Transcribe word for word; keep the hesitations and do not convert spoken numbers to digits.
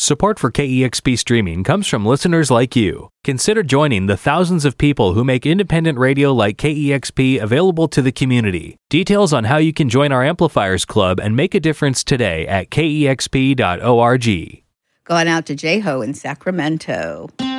Support for K E X P streaming comes from listeners like you. Consider joining the thousands of people who make independent radio like K E X P available to the community. Details on how you can join our Amplifiers Club and make a difference today at K E X P dot org. Going out to J-Ho in Sacramento.